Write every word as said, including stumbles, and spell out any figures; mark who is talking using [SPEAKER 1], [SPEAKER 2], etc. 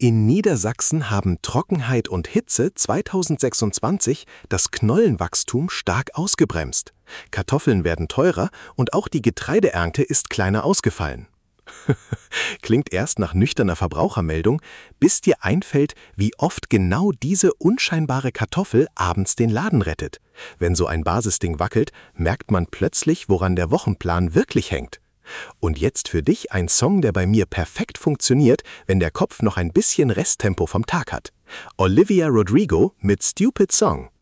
[SPEAKER 1] In Niedersachsen haben Trockenheit und Hitze zweitausendsechsundzwanzig das Knollenwachstum stark ausgebremst. Kartoffeln werden teurer und auch die Getreideernte ist kleiner ausgefallen. Klingt erst nach nüchterner Verbrauchermeldung, bis dir einfällt, wie oft genau diese unscheinbare Kartoffel abends den Laden rettet. Wenn so ein Basisding wackelt, merkt man plötzlich, woran der Wochenplan wirklich hängt. Und jetzt für dich ein Song, der bei mir perfekt funktioniert, wenn der Kopf noch ein bisschen Resttempo vom Tag hat. Olivia Rodrigo mit Stupid Song.